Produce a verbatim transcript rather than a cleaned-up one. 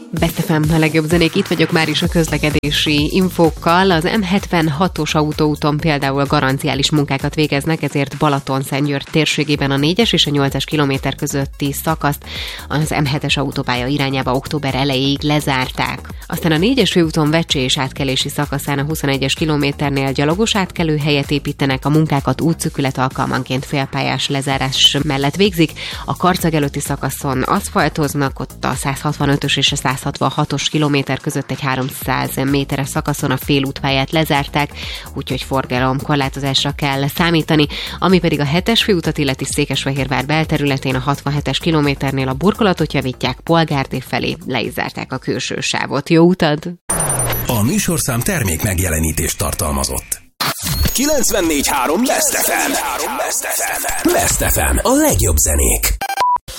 Best ef em, a legjobb zenék, itt vagyok már is a közlekedési infókkal. Az em hetvenhatos autóúton például garanciális munkákat végeznek, ezért Balatonszentgyörgy térségében a négyes és a nyolcas kilométer közötti szakaszt az em hetes autópálya irányába október elejéig lezárták. Aztán a négyes főúton Vecsés átkelési szakaszán a huszonegyes kilométernél gyalogos átkelő helyet építenek, a munkákat útszűkület alkalmanként félpályás lezárás mellett végzik. A Karcag előtti szakaszon aszfaltoznak, ott a száz hatvanötös és a száz hatvanhatos kilométer között egy háromszáz méteres szakaszon a félútpályát lezárták, úgyhogy forgalomkorlátozásra kell számítani, ami pedig a hetes főutat illeti Székesfehérvár belterületén a hatvanhetes kilométernél a burkolatot javítják, Polgárté felé le is zárták a külső sávot. Jó utad! A műsorszám termék megjelenítést tartalmazott. kilencvennégy három Best ef em. Best ef em. A legjobb zenék.